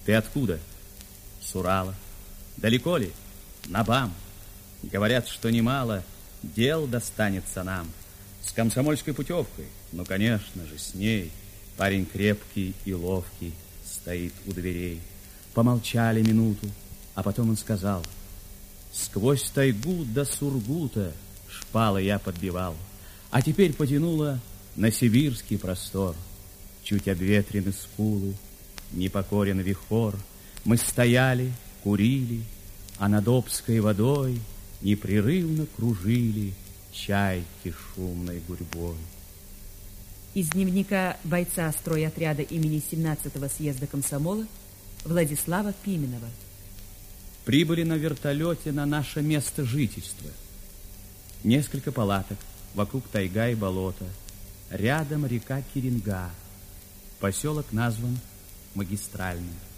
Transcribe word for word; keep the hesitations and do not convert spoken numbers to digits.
Ты откуда? С Урала. Далеко ли? На Бам. Говорят, что немало дел достанется нам. С комсомольской путевкой? Ну, конечно же, с ней. Парень крепкий и ловкий стоит у дверей. Помолчали минуту, а потом он сказал: сквозь тайгу до Сургута шпалы я подбивал, а теперь потянуло на сибирский простор. Чуть обветрены скулы, непокорен вихор. Мы стояли, курили, а над Обской водой непрерывно кружили чайки шумной гурьбой. Из дневника бойца стройотряда имени семнадцатого съезда комсомола Владислава Пименова. Прибыли на вертолете на наше место жительства. Несколько палаток, вокруг тайга и болото. Рядом река Керенга. Поселок назван Магистральным.